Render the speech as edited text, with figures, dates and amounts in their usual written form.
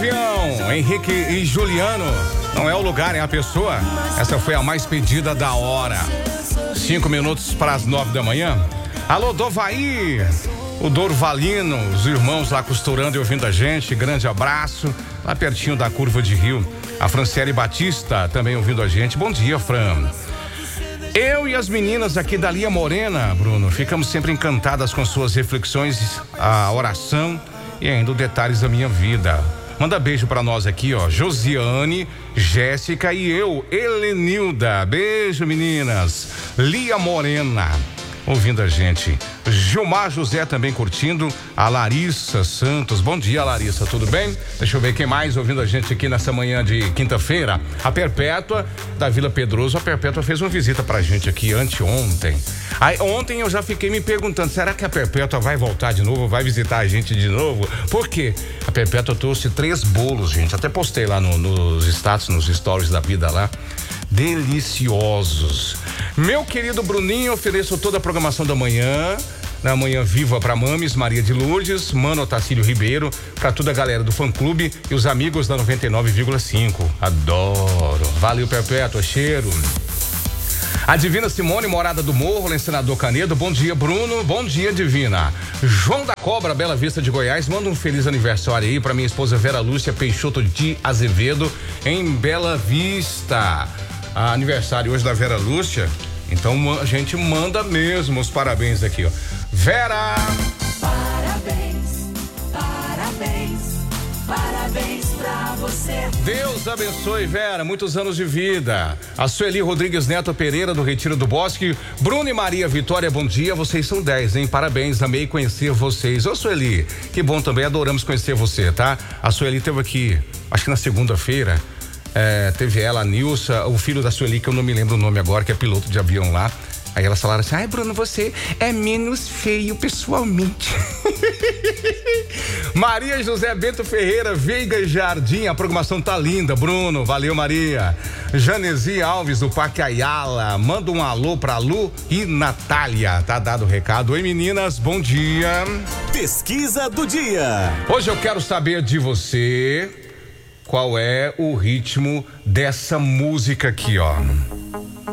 avião, Henrique e Juliano. Não é o lugar, é a pessoa. Essa foi a mais pedida da hora. 5 minutos para as 9 da manhã. Alô, Dovaí, o Dorvalino, os irmãos lá costurando e ouvindo a gente. Grande abraço, lá pertinho da curva de Rio. A Franciele Batista também ouvindo a gente. Bom dia, Fran. Eu e as meninas aqui da Lia Morena, Bruno, ficamos sempre encantadas com suas reflexões, a oração e ainda os detalhes da minha vida. Manda beijo pra nós aqui, ó, Josiane, Jéssica e eu, Helenilda. Beijo, meninas. Lia Morena ouvindo a gente. Gilmar José também curtindo. A Larissa Santos. Bom dia, Larissa, tudo bem? Deixa eu ver quem mais ouvindo a gente aqui nessa manhã de quinta-feira. A Perpétua da Vila Pedroso. A Perpétua fez uma visita pra gente aqui anteontem. Aí ontem eu já fiquei me perguntando, será que a Perpétua vai voltar de novo, vai visitar a gente de novo? Por quê? A Perpétua trouxe 3 bolos, gente. Até postei lá nos status, nos stories da vida lá. Deliciosos. Meu querido Bruninho, ofereço toda a programação da manhã, na Manhã Viva pra Mames, Maria de Lourdes, Mano Otacílio Ribeiro, pra toda a galera do fã-clube e os amigos da 99,5. Adoro. Valeu, Perpétua, cheiro. A Divina Simone, Morada do Morro, lá em Senador Canedo. Bom dia, Bruno. Bom dia, Divina. João da Cobra, Bela Vista de Goiás. Manda um feliz aniversário aí pra minha esposa Vera Lúcia Peixoto de Azevedo, em Bela Vista. Aniversário hoje da Vera Lúcia. Então a gente manda mesmo os parabéns aqui, ó. Vera! Parabéns, parabéns, parabéns pra você. Deus abençoe, Vera, muitos anos de vida. A Sueli Rodrigues Neto Pereira, do Retiro do Bosque. Bruno e Maria Vitória, bom dia, vocês são 10, hein? Parabéns, amei conhecer vocês. Ô, Sueli, que bom também, adoramos conhecer você, tá? A Sueli esteve aqui, acho que na segunda-feira. Teve ela, a Nilsa, o filho da Sueli, que eu não me lembro o nome agora, que é piloto de avião lá. Aí elas falaram assim, ai, Bruno, você é menos feio pessoalmente. Maria José Bento Ferreira, Veiga e Jardim, a programação tá linda, Bruno, valeu, Maria. Janesi Alves, do Parque Ayala, manda um alô pra Lu e Natália, tá dado o recado. Oi, meninas, bom dia. Pesquisa do dia. Hoje eu quero saber de você qual é o ritmo dessa música aqui, ó.